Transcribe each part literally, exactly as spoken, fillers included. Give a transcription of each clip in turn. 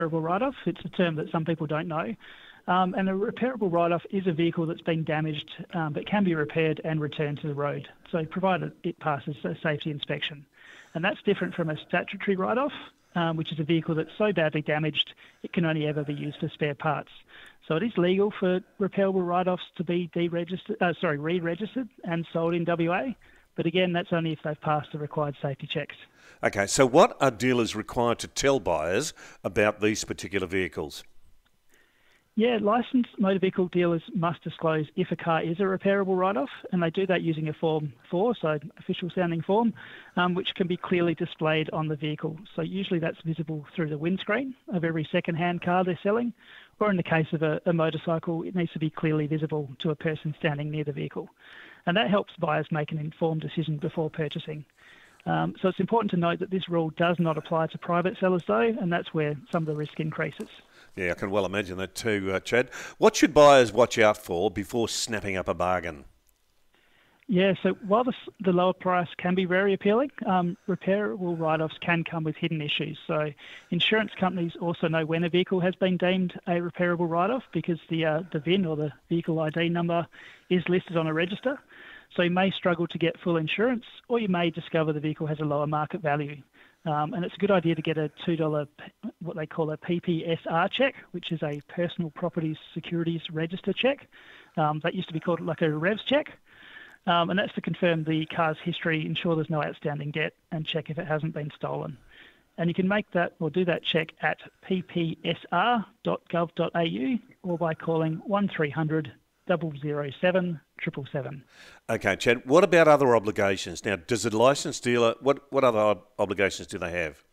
repairable write-off. It's a term that some people don't know. Um, and a repairable write-off is a vehicle that's been damaged um, but can be repaired and returned to the road, so provided it passes a safety inspection. And that's different from a statutory write-off, um, which is a vehicle that's so badly damaged it can only ever be used for spare parts. So it is legal for repairable write-offs to be deregistered, uh, sorry, re-registered and sold in W A, but again, that's only if they've passed the required safety checks. Okay, so what are dealers required to tell buyers about these particular vehicles? Yeah, licensed motor vehicle dealers must disclose if a car is a repairable write-off, and they do that using a Form four, so official sounding form, um, which can be clearly displayed on the vehicle. So usually that's visible through the windscreen of every second-hand car they're selling, or in the case of a, a motorcycle, it needs to be clearly visible to a person standing near the vehicle. And that helps buyers make an informed decision before purchasing. Um, so it's important to note that this rule does not apply to private sellers though, and that's where some of the risk increases. Yeah, I can well imagine that too, uh, Chad. What should buyers watch out for before snapping up a bargain? Yeah, so while the, the lower price can be very appealing, um, repairable write-offs can come with hidden issues. So insurance companies also know when a vehicle has been deemed a repairable write-off because the, uh, the V I N or the vehicle I D number is listed on a register. So you may struggle to get full insurance, or you may discover the vehicle has a lower market value. Um, and it's a good idea to get a two dollars, what they call a P P S R check, which is a Personal Property Securities Register check. Um, that used to be called like a REVS check. Um, and that's to confirm the car's history, ensure there's no outstanding debt, and check if it hasn't been stolen. And you can make that or do that check at p p s r dot gov dot a u or by calling one three hundred, double oh seven, triple seven. Okay, Chad, what about other obligations? Now, does a licensed dealer, what, what other ob- obligations do they have?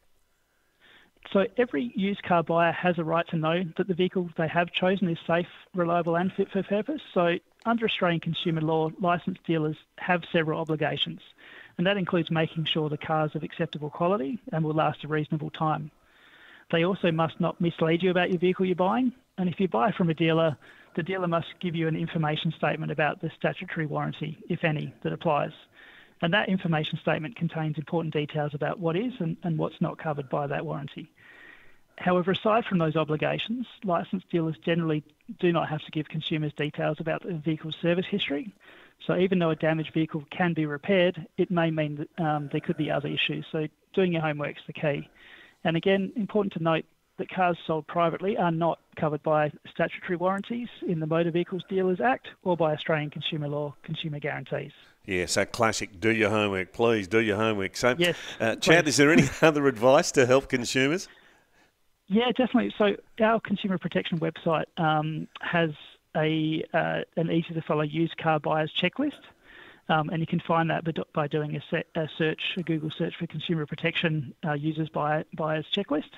So every used car buyer has a right to know that the vehicle they have chosen is safe, reliable and fit for purpose. So under Australian consumer law, licensed dealers have several obligations, and that includes making sure the car is of acceptable quality and will last a reasonable time. They also must not mislead you about your vehicle you're buying, and if you buy from a dealer, the dealer must give you an information statement about the statutory warranty, if any, that applies. And that information statement contains important details about what is and, and what's not covered by that warranty. However, aside from those obligations, licensed dealers generally do not have to give consumers details about the vehicle's service history. So even though a damaged vehicle can be repaired, it may mean that um, there could be other issues. So doing your homework is the key. And again, important to note that cars sold privately are not covered by statutory warranties in the Motor Vehicles Dealers Act or by Australian consumer law consumer guarantees. Yeah, so classic, do your homework, please, do your homework. So, yes, uh, Chad, is there any other advice to help consumers? Yeah, definitely. So our consumer protection website um, has a uh, an easy-to-follow used car buyers checklist, um, and you can find that by doing a, set, a search, a Google search for consumer protection uh, users buy, buyers checklist.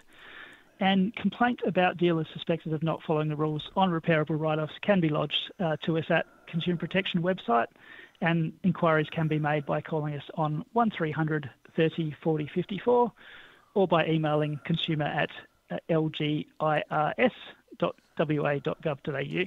And complaint about dealers suspected of not following the rules on repairable write-offs can be lodged uh, to us at Consumer Protection website, and inquiries can be made by calling us on one three hundred, thirty, forty, fifty-four or by emailing consumer at l g i r s dot w a dot gov dot a u.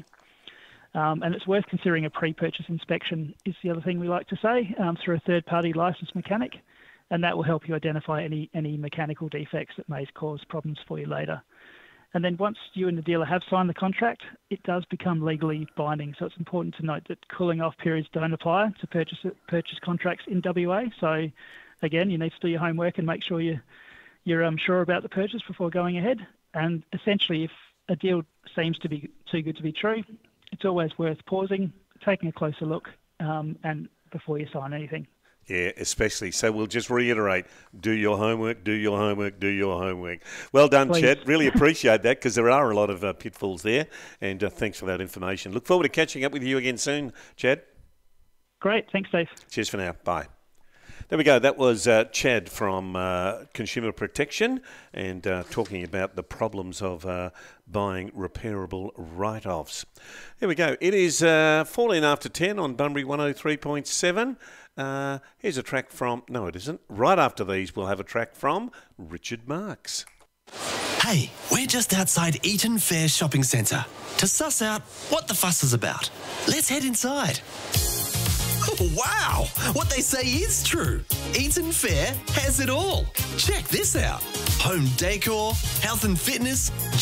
Um, and it's worth considering a pre-purchase inspection is the other thing we like to say, um, through a third-party licensed mechanic, and that will help you identify any, any mechanical defects that may cause problems for you later. And then once you and the dealer have signed the contract, it does become legally binding. So it's important to note that cooling off periods don't apply to purchase purchase contracts in W A. So again, you need to do your homework and make sure you, you're um, sure about the purchase before going ahead. And essentially, if a deal seems to be too good to be true, it's always worth pausing, taking a closer look, um, and before you sign anything. Yeah, especially. So we'll just reiterate, do your homework, do your homework, do your homework. Well done, Please. Chad. Really appreciate that because there are a lot of uh, pitfalls there. And uh, thanks for that information. Look forward to catching up with you again soon, Chad. Great. Thanks, Dave. Cheers for now. Bye. There we go. That was uh, Chad from uh, Consumer Protection and uh, talking about the problems of uh, buying repairable write-offs. There we go. It is uh, fourteen after ten on Bunbury one oh three point seven. Uh, here's a track from... No, it isn't. Right after these, we'll have a track from Richard Marx. Hey, we're just outside Eaton Fair Shopping Centre to suss out what the fuss is about. Let's head inside. Wow! What they say is true. Eaton Fair has it all. Check this out. home decor, health and fitness,